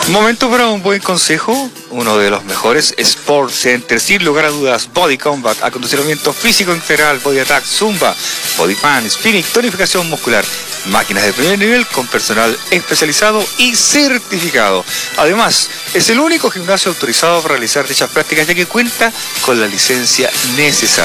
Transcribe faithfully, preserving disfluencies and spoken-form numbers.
Momento para un buen consejo, uno de los mejores, Sport Center, sin lugar a dudas, Body Combat, acondicionamiento físico integral, Body Attack, Zumba, Body Pan, Spinning, tonificación muscular, máquinas de primer nivel con personal especializado y certificado. Además, es el único gimnasio autorizado para realizar dichas prácticas ya que cuenta con la licencia necesaria.